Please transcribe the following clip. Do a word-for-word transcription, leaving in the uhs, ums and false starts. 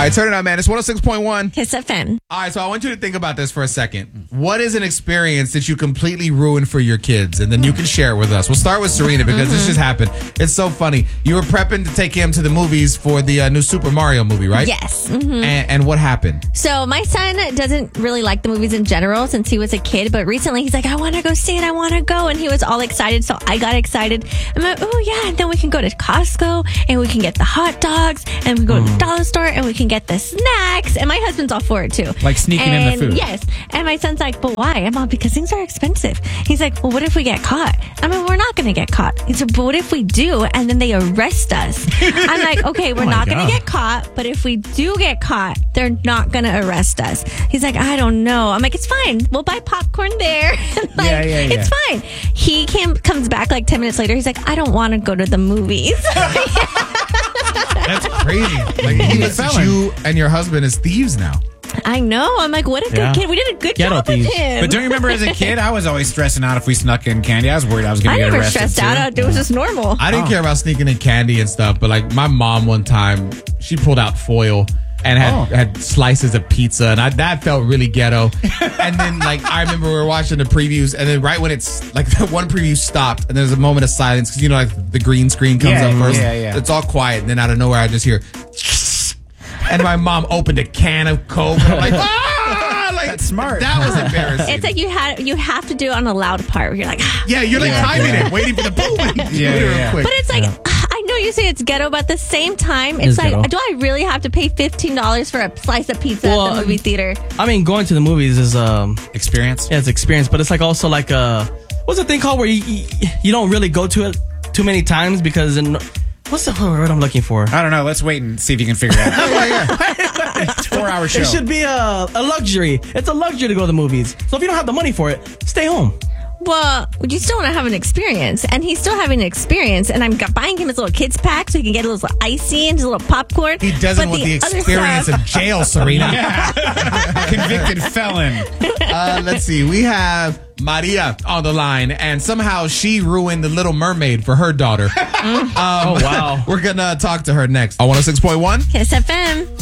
right, turn it on, man. It's one oh six point one. Kiss F M. All right, so I want you to think about this for a second. What is an experience that you completely ruined for your kids? And then you can share it with us. We'll start with Serena because mm-hmm. this just happened. It's so funny. You were prepping to take him to the movies for the uh, new Super Mario movie, right? Yes. Mm-hmm. And, and what happened? So my son doesn't really like the movies in general since he was a kid, but recently he's like, I want to go see it. I want to go. And he was all excited. So I got excited. I'm like, oh, yeah. And then we can go to Costco and we can get the hot dogs and we go mm. to the dollar store and we can get the snacks. And my husband's all for it too. Like sneaking and, in the food. Yes. And my son's like, but why? I'm all, because things are expensive. He's like, well, what if we get caught? I mean, we're not going to get caught. He said, but what if we do and then they arrest us? I'm like, okay, we're oh not going to get caught, but if we do get caught, they're not going to arrest us. He's like, I don't know. I'm like, it's fine. We'll buy popcorn there. like, yeah, yeah, yeah. It's fine. He came, comes back like ten minutes later. He's like, I don't want to go to the movies. That's crazy. Like, he looks at you and your husband as thieves now. I know. I'm like, what a good yeah. kid. We did a good Ghetto job thieves. with him. But don't you remember as a kid, I was always stressing out if we snuck in candy. I was worried I was going to get arrested. I never stressed too. out. It was just normal. I didn't oh. care about sneaking in candy and stuff, but like my mom one time, she pulled out foil and had, oh. had slices of pizza, and I, that felt really ghetto. And then, like, I remember we were watching the previews, and then right when it's, like, the one preview stopped, and there's a moment of silence, because, you know, like, the green screen comes yeah, up first. Yeah, yeah. It's all quiet, and then out of nowhere, I just hear, and my mom opened a can of Coke, and I'm like, ah! Like, that's smart. That was embarrassing. It's like you had you have to do it on a loud part where you're like, ah. Yeah, you're like yeah, timing yeah. it, waiting for the boom. yeah, yeah, yeah. Quick. But it's like, yeah. I know you say it's ghetto, but at the same time, it's, It's like, ghetto. do I really have to pay fifteen dollars for a slice of pizza Well, at the movie theater? I mean, going to the movies is um, Experience? yeah, it's experience, but it's like also like uh, what's the thing called where you you, you don't really go to it too many times because in, what's the word I'm looking for? I don't know. Let's wait and see if you can figure it out. It's a four-hour show. It should be a, a luxury. It's a luxury to go to the movies. So if you don't have the money for it, stay home. Well, you still want to have an experience, and he's still having an experience, and I'm g- buying him his little kids pack so he can get a little icy and his little popcorn. He doesn't But want the, other experience stuff- of jail, Serena. Yeah. Convicted felon. Uh, let's see. We have Maria on the line, and somehow she ruined the Little Mermaid for her daughter. um, Oh, wow. We're going to talk to her next. On one oh six point one. Kiss F M.